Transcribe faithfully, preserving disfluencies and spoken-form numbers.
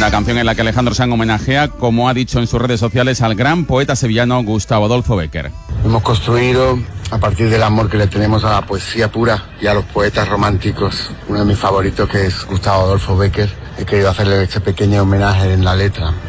la canción en la que Alejandro Sanz homenajea, como ha dicho en sus redes sociales, al gran poeta sevillano Gustavo Adolfo Bécquer. Hemos construido, a partir del amor que le tenemos a la poesía pura y a los poetas románticos, uno de mis favoritos, que es Gustavo Adolfo Bécquer, he querido hacerle este pequeño homenaje en la letra.